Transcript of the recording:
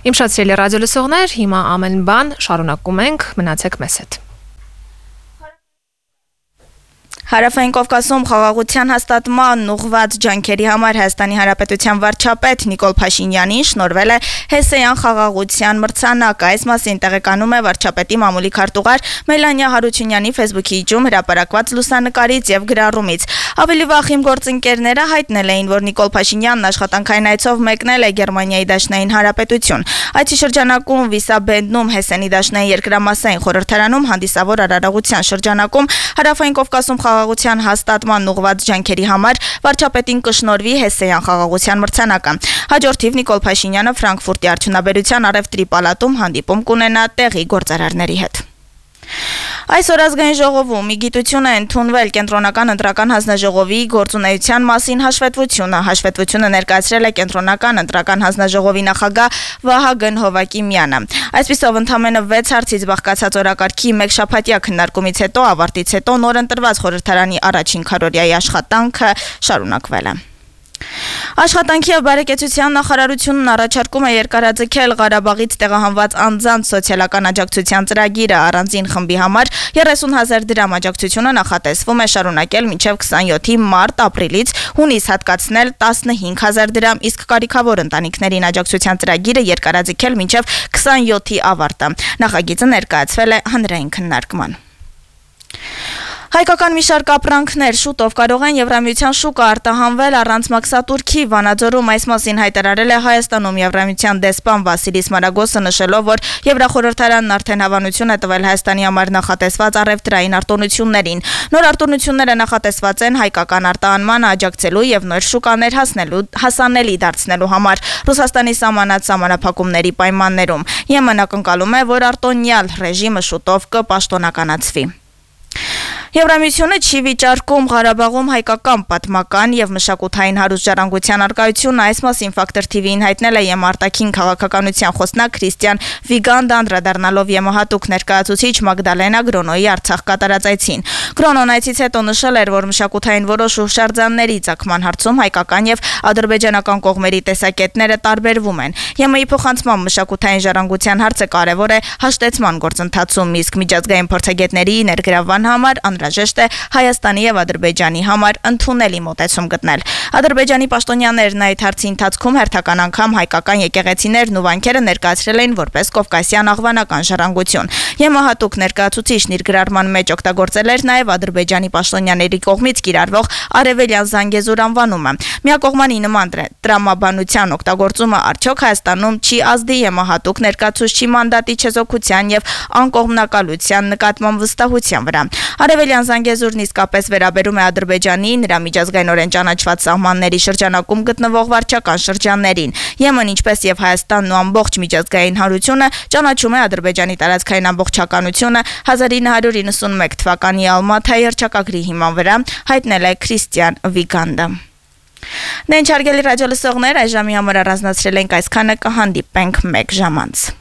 Իմ շատ սիրելի ռադիոլսողներ, հիմա ամեն բան շարունակում ենք, մնացեք մեզ հետ։ Հարավային Կովկասում խաղաղության հաստատման ուղղված ջանքերի համար Հայաստանի Հանրապետության վարչապետ Նիկոլ Փաշինյանին շնորհվել է Հեսեյան խաղաղության մրցանակը։ Այս մասին տեղեկանում է վարչապետի մամուլի քարտուղար Մելանիա Հարությունյանի Facebook-ի էջում հրապարակված լուսանկարից եւ գրառումից։ Ավելի վաղ իմ գործընկերները հայտնել էին, որ Նիկոլ Փաշինյանն աշխատանքային այցով մեկնել է Գերմանիայի Դաշնային Հանրապետություն։ Այցի շրջանակում Վիսաբենդնում Հեսենի Դաշնային երկրամասային խորհրդարանում հանդիսավոր արարողության շրջանակում Հարավային Կովկասում խաղաղության հաստատման ուղղված ջանքերի համար վարչապետին կշնորհվի Հեսեյան խաղաղության մրցանակը։ Հաջորդիվ Նիկոլ Փաշինյանը Ֆրանկֆուրտի արդյունաբերության առևտրի պալատում հանդիպում կունենա տեղի գործարարների հետ։ Այսօր ազգային ժողովում ի գիտություն է ընդունվել կենտրոնական ընտրական հանձնաժողովի գործունեության մասին հաշվետվությունը։ Հաշվետվությունը ներկայացրել է կենտրոնական ընտրական հանձնաժողովի նախագահ Վահագն Հովակիմյանը։ Այսպիսով ընդամենը 6 հարցից բաղկացած օրակարգի մեկ շաբաթյա քննարկումից հետո ավարտից հետո նոր ընտրված խորհրդարանի առաջին քառօրյայի աշխատանքը շարունակվել է։ Աշխատանքի եւ բարեկեցության նախարարությունն առաջարկում է երկարաձգել Ղարաբաղից տեղահանված անձանց սոցիալական աջակցության ծրագիրը առանձին խմբի համար 30,000 դրամ աջակցությունը նախատեսվում է շարունակել մինչև 27-ի մարտ-ապրիլից, հունիս հատկացնել 15,000 դրամ, իսկ կարիքավոր ընտանիքներին աջակցության ծրագիրը երկարաձգել մինչև 27-ի ավարտը։ Նախագիծը ներկայացվել է հանրային քննարկման։ Հայկական մի շարք ապրանքներ շուտով կարող են Եվրամիության շուկա արտահանվել առանց մաքսատուրքի։ Վանաձորում այս մասին հայտարարել է Հայաստանում Եվրամիության դեսպան Վասիլիս Մարագոսը, նշելով, որ Եվրախորհրդարանն արդեն հավանություն է տվել Հայաստանի համար նախատեսված առևտրային արտոնություններին։ Նոր արտոնությունները նախատեսված են հայկական արտահանմանը աջակցելու եւ նոր շուկաներ հասանելի դարձնելու համար Ռուսաստանի սահմանած սահմանափակումների պայմաններում։ ԵՄ-ն ակնկալում է, որ արտոնյալ ռեժիմը շուտով կպաշտոնականացվի։ Եվրամիությունը չի վիճարկում Ղարաբաղում հայկական պատմական եւ մշակութային հարուստ ժառանգության արկայությունը։ Այս մասին Factor TV-ին հայտնել է ԵՄ արտաքին քաղաքականության խոսնակ Քրիստիան Վիգանդը, անդրադառնալով ԵՄ հատուկ ներկայացուցիչ Մագդալենա Գրոնոյի Արցախ կատարած այցին։ Գրոնոն այցից հետո նշել էր, որ մշակութային որոշ հուշարձանների ցակման հարցում հայկական եւ ադրբեջանական կողմերի տեսակետները տարբերվում են։ ԵՄ-ի փոխանցման մշակութային ժառանգության հարցը կարևոր է հաշտեցման գործընթացում, իսկ միջազգային փորձագետների ներգրավման համար անհրաժեշտ է Հայաստանի եւ Ադրբեջանի համար ընդունելի մոտեցում գտնել։ Ադրբեջանի պաշտոնյաներն այդ հարցի ընթացքում հերթական անգամ հայկական եկեղեցիներն ու վանքերը ներկայացրել էին որպես կովկասյան աղվանական ժառանգություն։ ԵՄ հատուկ ներկայացուցիչն իր գրառման մեջ օգտագործել էր նաեւ Ադրբեջանի պաշտոնյաների կողմից կիրառվող Արևելյան Զանգեզուր անվանումը։ Միակողմանի նման տրամաբանության օգտագործումը արդյոք Հայաստանում չի ազդի ԵՄ հատուկ ներկայացուցչի մանդատի չեզոքության եւ անկողմնակալության նկատմամբ վստահության վրա։ Արևելյան Զանգեզուրն իսկապես վերաբերում է Ադրբեջանի նրա միջազգայինորեն ճանաչված սահմանների շրջանակում գտնվող վարչական շրջաններին։ ԵՄ-ն, ինչպես եւ Հայաստանն ու ամբողջ միջազգային հանրությունը ճանաչում է Ադրբեջանի տարածքային ամբողջականությունը 1991 թվականի Ալմաթայի հռչակագրի հիման վրա, հայտնել է Քրիստիան Վիգանդը։ Նենչարգելի ռադիոլսողներ, այս ժամի համար առանձնացրել ենք այսքանը, կհանդիպենք մեկ ժամ անց։